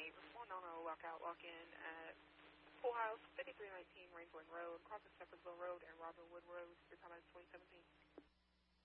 respond on a walk out, walk in at Pool House, 5319 Rangeland Road, crossing Shepherdsville Road and